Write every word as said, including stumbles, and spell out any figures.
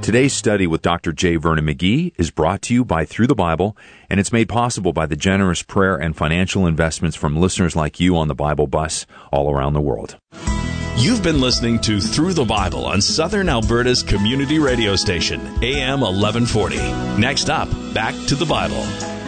Today's study with Doctor J. Vernon McGee is brought to you by Through the Bible, and it's made possible by the generous prayer and financial investments from listeners like you on the Bible Bus all around the world. You've been listening to Through the Bible on Southern Alberta's community radio station, A M eleven forty. Next up, back to the Bible.